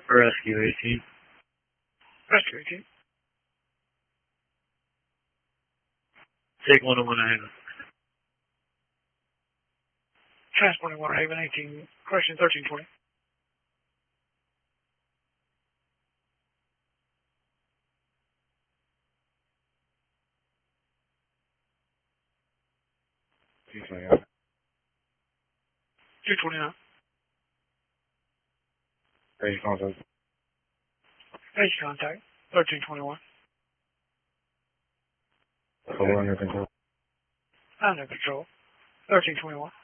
Rescue 18. Rescue 18. Take 101 to Haven. Transporting Water Haven 18, correction 1320. $229. 229. Base contact. Base contact 1321. Total under control. Under control 1321.